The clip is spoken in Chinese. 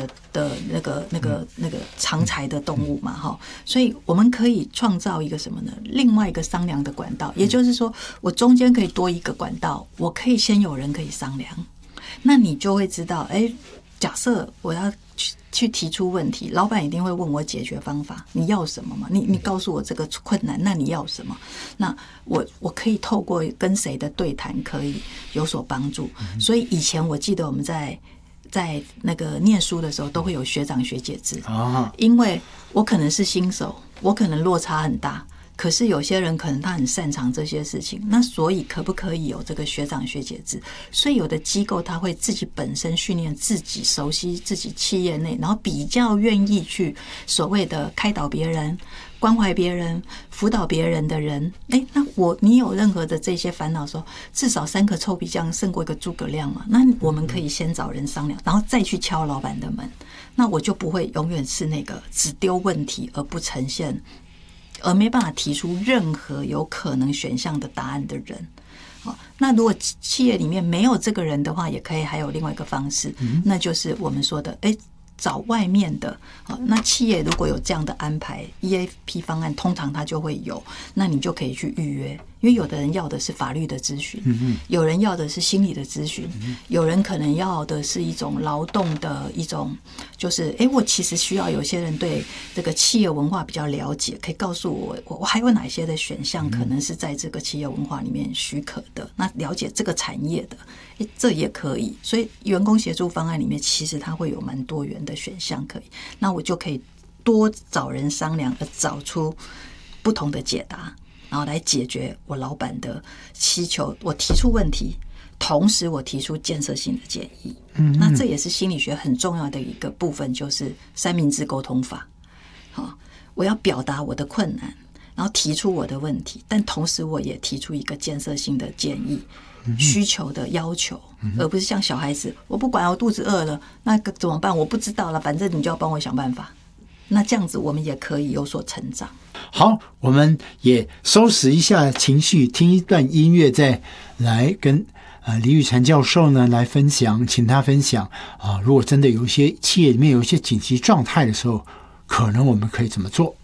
的那个长才的动物嘛，哈，所以我们可以创造一个什么呢？另外一个商量的管道，也就是说，我中间可以多一个管道，我可以先有人可以商量，那你就会知道，假设我要去提出问题，老板一定会问我解决方法，你要什么嘛？你告诉我这个困难，那你要什么？那我可以透过跟谁的对谈可以有所帮助。所以以前我记得我们在那个念书的时候，都会有学长学姐制，因为我可能是新手，我可能落差很大。可是有些人可能他很擅长这些事情，那所以可不可以有这个学长学姐制？所以有的机构他会自己本身训练自己，熟悉自己企业内，然后比较愿意去所谓的开导别人、关怀别人、辅导别人的人。那你有任何的这些烦恼的时候，至少3个臭皮匠胜过一个诸葛亮嘛。那我们可以先找人商量，然后再去敲老板的门。那我就不会永远是那个只丢问题而不呈现，而没办法提出任何有可能选项的答案的人。那如果企业里面没有这个人的话，也可以还有另外一个方式，那就是我们说的找外面的。那企业如果有这样的安排 EAP 方案，通常它就会有，那你就可以去预约。因为有的人要的是法律的咨询，有人要的是心理的咨询，有人可能要的是一种劳动的一种，就是我其实需要有些人对这个企业文化比较了解，可以告诉我还有哪些的选项可能是在这个企业文化里面许可的，那了解这个产业的这也可以。所以员工协助方案里面其实它会有蛮多元的选项可以，那我就可以多找人商量，而找出不同的解答，然后来解决我老板的需求。我提出问题，同时我提出建设性的建议。那这也是心理学很重要的一个部分，就是三明治沟通法。我要表达我的困难，然后提出我的问题，但同时我也提出一个建设性的建议、需求的要求，而不是像小孩子，我不管，我肚子饿了，那怎么办？我不知道了，反正你就要帮我想办法。那这样子我们也可以有所成长。 好，我们也收拾一下情绪，听一段音乐，再来跟李宇辰教授呢来分享，请他分享如果真的有一些企业里面有一些紧急状态的时候，可能我们可以怎么做。